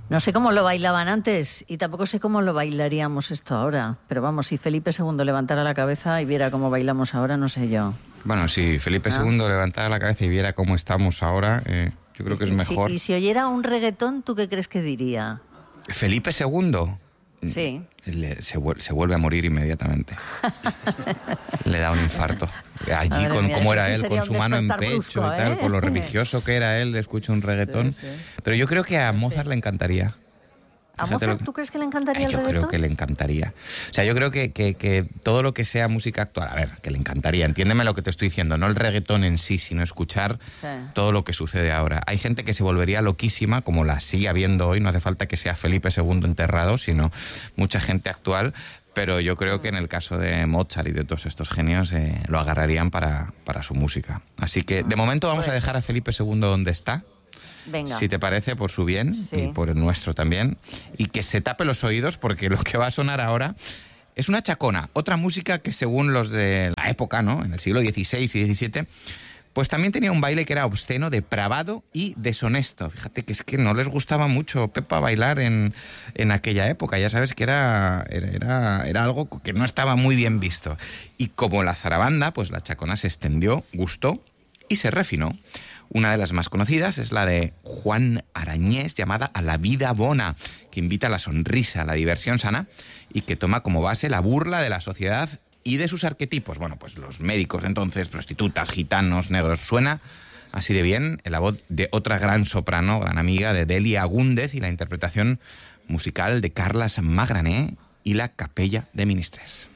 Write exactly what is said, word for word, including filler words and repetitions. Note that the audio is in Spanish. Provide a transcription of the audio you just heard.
No sé cómo lo bailaban antes y tampoco sé cómo lo bailaríamos esto ahora. Pero vamos, si Felipe segundo levantara la cabeza y viera cómo bailamos ahora, no sé yo. Bueno, si Felipe ¿Ah? segundo levantara la cabeza y viera cómo estamos ahora, eh, yo creo que es mejor. Si, y si oyera un reggaetón, ¿tú qué crees que diría? ¿Felipe segundo? Sí. Le, se, se vuelve a morir inmediatamente. Le da un infarto. Allí, Madre con mía, cómo eso era sí él, con su mano en pecho brusco, y tal, ¿eh? con lo religioso que era él, le escucha un reggaetón. Sí, sí. Pero yo creo que a Mozart le encantaría. ¿A Fíjate Mozart que... tú crees que le encantaría Ay, el yo reggaetón? creo que le encantaría. O sea, yo creo que, que, que todo lo que sea música actual, a ver, que le encantaría. Entiéndeme lo que te estoy diciendo, no el reggaetón en sí, sino escuchar Sí. todo lo que sucede ahora. Hay gente que se volvería loquísima, como la sigue habiendo hoy, no hace falta que sea Felipe segundo enterrado, sino mucha gente actual, pero yo creo que en el caso de Mozart y de todos estos genios eh, lo agarrarían para, para su música. Así que de momento vamos a dejar a Felipe segundo donde está. Venga. Si te parece, por su bien, Sí. y por el nuestro también, y que se tape los oídos porque lo que va a sonar ahora es una chacona, otra música que según los de la época, ¿no?, en el siglo dieciséis y diecisiete, pues también tenía un baile que era obsceno, depravado y deshonesto. Fíjate que es que no les gustaba mucho, Pepa, bailar en, en aquella época. Ya sabes que era, era, era algo que no estaba muy bien visto. Y como la zarabanda, pues la chacona se extendió, gustó y se refinó. Una de las más conocidas es la de Juan Arañés, llamada A la vida bona, que invita a la sonrisa, a la diversión sana y que toma como base la burla de la sociedad y de sus arquetipos. Bueno, pues los médicos entonces, prostitutas, gitanos, negros. Suena así de bien en la voz de otra gran soprano, gran amiga de Delia Agúndez, y la interpretación musical de Carles Magrané y la Capella de Ministres.